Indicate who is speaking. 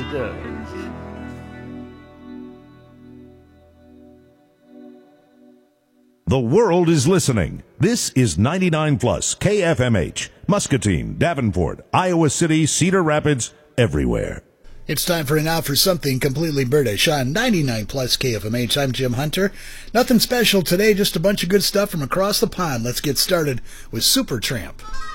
Speaker 1: does.
Speaker 2: The world is listening. This is 99 Plus KFMH, Muscatine, Davenport, Iowa City, Cedar Rapids, everywhere.
Speaker 3: It's time for Now for Something Completely British on 99 Plus KFMH. I'm Jim Hunter. Nothing special today, just a bunch of good stuff from across the pond. Let's get started with Supertramp.